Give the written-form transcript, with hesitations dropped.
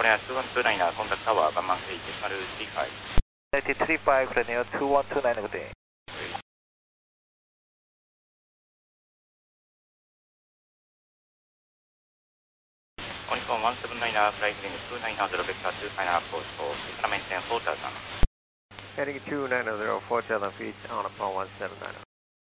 Korea 2129, contact tower, Gamma 3, decimal 35. 35, Korea 2129, good day. Uniform 179, flight heading 2900, vector 2final approach for, maintain 4000. Heading 2900, 4000 feet on upon 179.